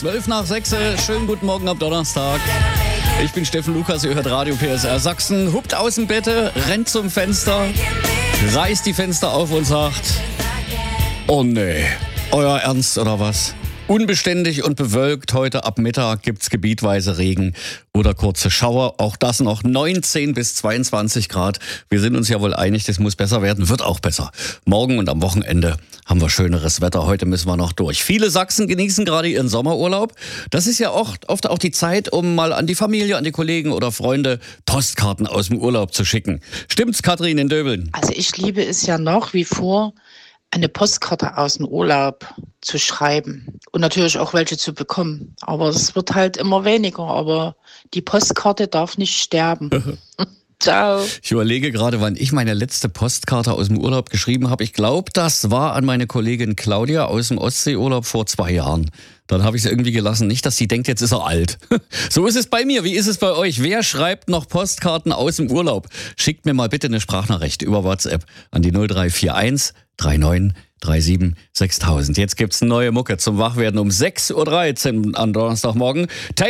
6:12. Schönen guten Morgen am Donnerstag. Ich bin Steffen Lukas, ihr hört Radio PSR Sachsen. Hupt aus dem Bett, rennt zum Fenster, reißt die Fenster auf und sagt: Oh nee, euer Ernst oder was? Unbeständig und bewölkt. Heute ab Mittag gibt's gebietweise Regen oder kurze Schauer. Auch das noch 19 bis 22 Grad. Wir sind uns ja wohl einig, das muss besser werden. Wird auch besser. Morgen und am Wochenende haben wir schöneres Wetter. Heute müssen wir noch durch. Viele Sachsen genießen gerade ihren Sommerurlaub. Das ist ja oft auch die Zeit, um mal an die Familie, an die Kollegen oder Freunde Postkarten aus dem Urlaub zu schicken. Stimmt's, Katrin in Döbeln? Also ich liebe es ja nach wie vor, eine Postkarte aus dem Urlaub zu schreiben und natürlich auch welche zu bekommen. Aber es wird halt immer weniger. Aber die Postkarte darf nicht sterben. Ciao. Ich überlege gerade, wann ich meine letzte Postkarte aus dem Urlaub geschrieben habe. Ich glaube, das war an meine Kollegin Claudia aus dem Ostseeurlaub vor 2 Jahren. Dann habe ich es irgendwie gelassen. Nicht, dass sie denkt, jetzt ist er alt. So ist es bei mir. Wie ist es bei euch? Wer schreibt noch Postkarten aus dem Urlaub? Schickt mir mal bitte eine Sprachnachricht über WhatsApp an die 0341 39 37 6000. Jetzt gibt's eine neue Mucke zum Wachwerden um 6:13 Uhr am Donnerstagmorgen.